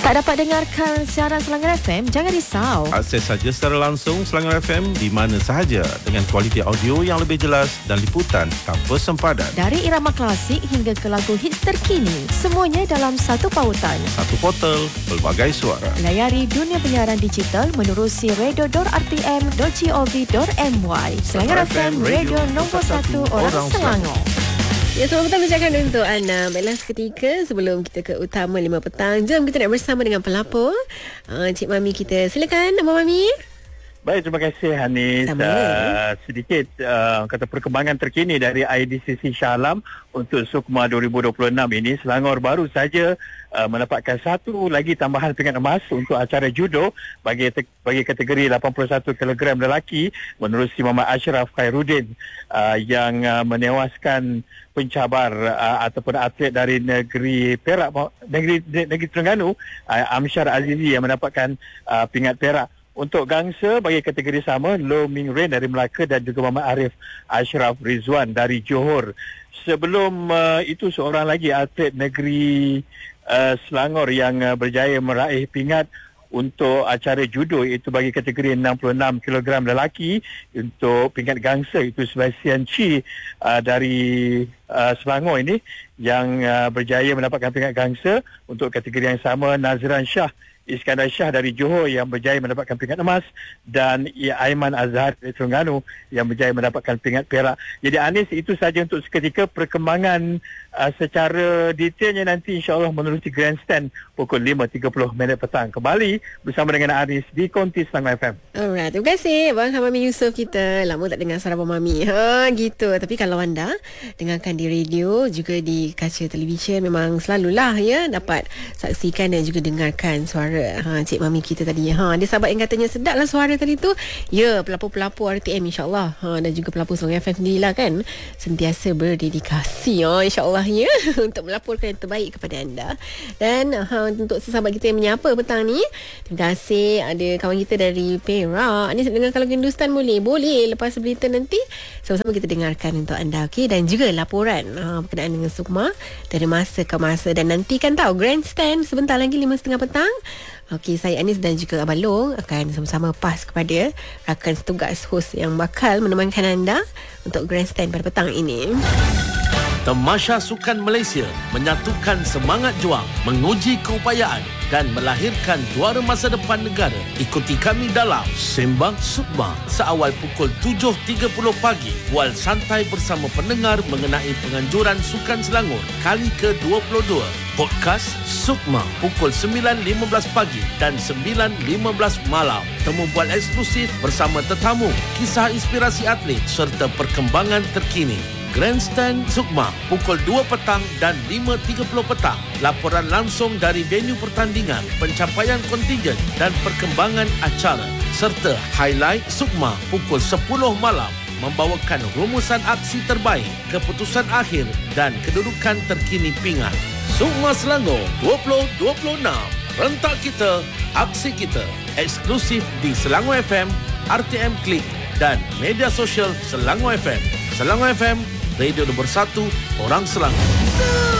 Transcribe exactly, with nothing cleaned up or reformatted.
Tak dapat dengarkan siaran Selangor F M? Jangan risau. Akses saja secara langsung Selangor F M di mana sahaja dengan kualiti audio yang lebih jelas dan liputan tanpa sempadan. Dari irama klasik hingga ke lagu hits terkini, semuanya dalam satu pautan. Satu portal, pelbagai suara. Layari dunia penyiaran digital menerusi radio dot r t m dot gov dot m y. Selangor F M, radio nombor satu orang, orang Selangor. Ya, selamat petang ucapkan untuk anda. Baiklah, seketika sebelum kita ke utama lima petang, jom kita nak bersama dengan pelapor, uh, Cik Mami kita. Silakan, Abang Mami. Baik, terima kasih Hanis. Uh, sedikit uh, kata perkembangan terkini dari I D C C Shah Alam untuk Sukma dua ribu dua puluh enam ini. Selangor baru saja uh, mendapatkan satu lagi tambahan pingat emas untuk acara judo bagi bagi kategori lapan puluh satu kilogram lelaki menerusi Muhammad Ashraf Khairuddin uh, yang uh, menewaskan pencabar uh, ataupun atlet dari negeri Perak, negeri negeri Terengganu, uh, Amsyar Azizi yang mendapatkan uh, pingat perak. Untuk gangsa bagi kategori sama, Loh Ming Rain dari Melaka dan juga Muhammad Arif Ashraf Rizwan dari Johor. Sebelum uh, itu, seorang lagi atlet negeri uh, Selangor yang uh, berjaya meraih pingat untuk acara judo, iaitu bagi kategori enam puluh enam kilogram lelaki. Untuk pingat gangsa itu Sebastian Chi uh, dari uh, Selangor ini yang uh, berjaya mendapatkan pingat gangsa. Untuk kategori yang sama, Nazran Shah Iskandar Shah dari Johor yang berjaya mendapatkan pingat emas, dan Aiman Azhar dari Terengganu yang berjaya mendapatkan pingat perak. Jadi Anis, itu saja untuk seketika. Perkembangan uh, secara detailnya nanti insya-Allah menerusi grandstand pukul lima tiga puluh minit petang. Kembali bersama dengan Anis di Konti Selangor F M. Alright, terima kasih Abang Mami Yusof kita. Lama tak dengar suara Abang Mami. Ha, gitu. Tapi kalau anda dengarkan di radio juga di kaca televisyen, memang selalulah ya dapat saksikan dan juga dengarkan suara Ha, Cik Mami kita tadi. Ha, ada sahabat yang katanya sedap lah suara tadi tu. Ya, pelapor-pelapor R T M insyaAllah. Ha, dan juga pelapor Selangor F M sendirilah kan. Sentiasa berdedikasi ha, insyaAllah ya. Untuk melaporkan yang terbaik kepada anda. Dan ha, untuk sahabat kita yang menyapa petang ni, terima kasih. Ada kawan kita dari Perak. Ni dengar kalau Hindustan boleh? Boleh. Lepas berita nanti sama-sama kita dengarkan untuk anda. Okay? Dan juga laporan ha, berkenaan dengan Sukma dari masa ke masa. Dan nanti kan tahu grandstand sebentar lagi lima tiga puluh petang. Okey, saya Anis dan juga Abang Long akan sama-sama pas kepada rakan setugas host yang bakal menemankan anda untuk grandstand pada petang ini. Tamasya Sukan Malaysia menyatukan semangat juang, menguji keupayaan dan melahirkan juara masa depan negara. Ikuti kami dalam Sembang Sukma seawal pukul tujuh tiga puluh pagi. Bual santai bersama pendengar mengenai penganjuran Sukan Selangor kali ke dua puluh dua. Podcast Sukma pukul sembilan lima belas pagi dan sembilan lima belas malam. Temu bual eksklusif bersama tetamu, kisah inspirasi atlet serta perkembangan terkini. Grandstand Sukma pukul dua petang dan lima tiga puluh petang. Laporan langsung dari venue pertandingan, pencapaian kontingen dan perkembangan acara, serta highlight Sukma pukul sepuluh malam, membawakan rumusan aksi terbaik, keputusan akhir dan kedudukan terkini pingat. Sukma Selangor dua ribu dua puluh enam. Rentak kita, aksi kita. Eksklusif di Selangor F M, R T M Klik dan media sosial Selangor F M. Selangor F M, radio nombor satu orang Selangor.